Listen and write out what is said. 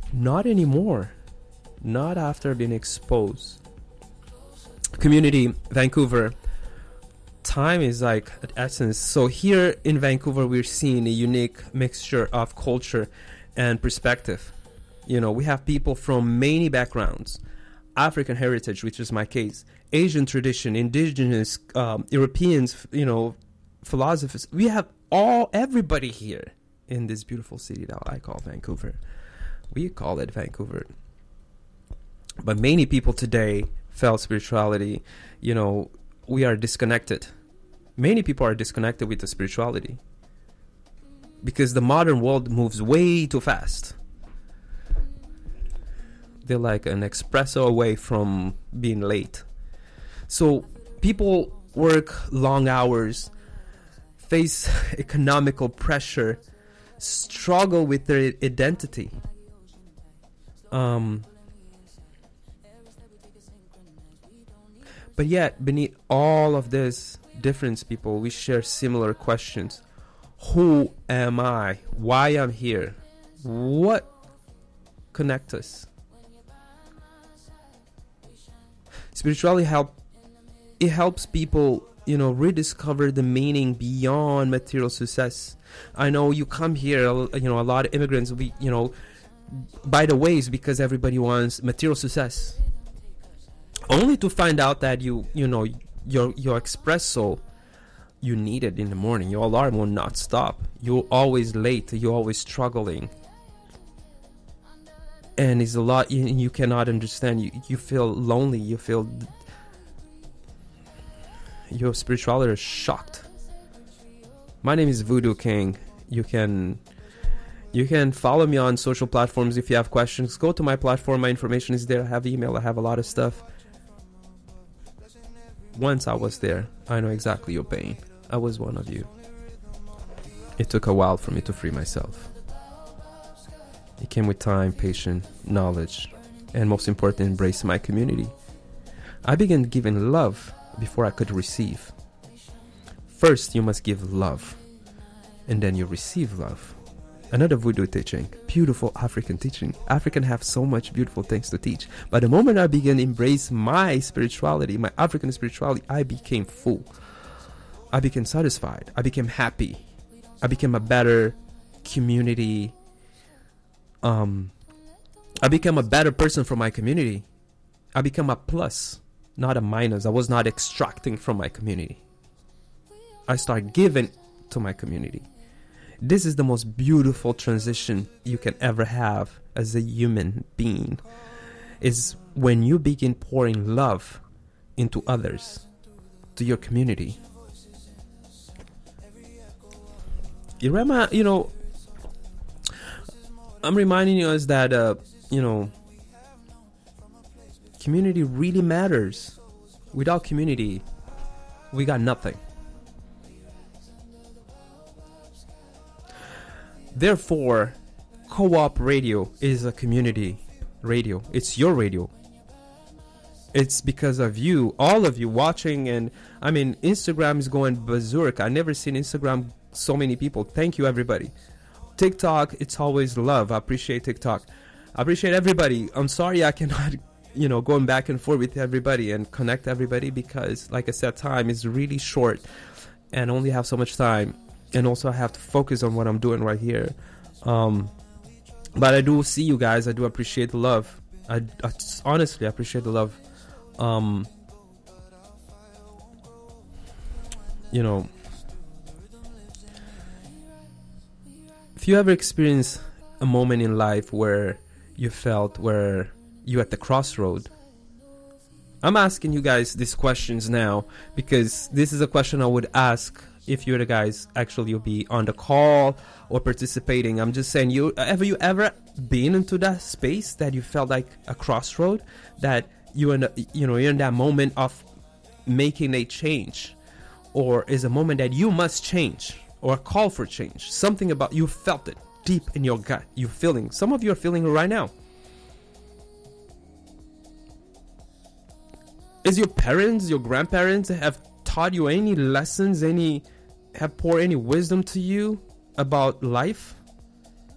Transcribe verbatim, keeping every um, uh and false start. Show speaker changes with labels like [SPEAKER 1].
[SPEAKER 1] Not anymore. Not after being exposed. Community, Vancouver. Time is like at essence. So here in Vancouver, we're seeing a unique mixture of culture and perspective. You know, we have people from many backgrounds. African heritage, which is my case. Asian tradition, indigenous, um, Europeans, you know, philosophers. We have all, everybody here in this beautiful city that I call Vancouver. We call it Vancouver. But many people today felt spirituality, you know, we are disconnected. Many people are disconnected with the spirituality because the modern world moves way too fast. They're like an espresso away from being late. So people work long hours, face economical pressure, struggle with their identity. Um, but yet, beneath all of this difference, people, we share similar questions. Who am I? Why I'm here? What connects us? Spirituality help it helps people, you know, rediscover the meaning beyond material success. I know you come here, you know, a lot of immigrants, we, you know, by the ways because everybody wants material success, only to find out that you, you know, your your espresso, you need it in the morning. Your alarm will not stop. You're always late. You're always struggling. And it's a lot you, you cannot understand. You you feel lonely. You feel your spirituality is shocked. My name is Voodoo King. You can you can follow me on social platforms if you have questions. Go to my platform. My information is there. I have email. I have a lot of stuff. Once I was there, I know exactly your pain. I was one of you. It took a while for me to free myself. It came with time, patience, knowledge, and most important, embrace my community. I began giving love before I could receive. First, you must give love, and then you receive love. Another voodoo teaching, beautiful African teaching. African have so much beautiful things to teach. But the moment I began to embrace my spirituality, my African spirituality, I became full. I became satisfied. I became happy. I became a better community. Um, I became a better person for my community. I became a plus, not a minus. I was not extracting from my community. I started giving to my community. This is the most beautiful transition you can ever have as a human being. Is when you begin pouring love into others, to your community. Irema, you know, I'm reminding us that, uh, you know, community really matters. Without community, we got nothing. Therefore, Co-op Radio is a community radio. It's your radio. It's because of you, all of you watching. And I mean, Instagram is going berserk. I never seen Instagram so many people. Thank you, everybody. TikTok, it's always love. I appreciate TikTok. I appreciate everybody. I'm sorry I cannot, you know, going back and forth with everybody and connect everybody because, like I said, time is really short and only have so much time. And also I have to focus on what I'm doing right here. Um, but I do see you guys. I do appreciate the love. I, I just, honestly appreciate the love. Um, you know, if you ever experience a moment in life where you felt where you at the crossroad, I'm asking you guys these questions now because this is a question I would ask if you're the guys actually you'll be on the call or participating. I'm just saying, you ever you ever been into that space that you felt like a crossroad, that you in the, you know you're in that moment of making a change, or is a moment that you must change or a call for change? Something about you felt it deep in your gut. You feeling. Some of you are feeling it right now. Is your parents, your grandparents have taught you any lessons, any have poured any wisdom to you about life?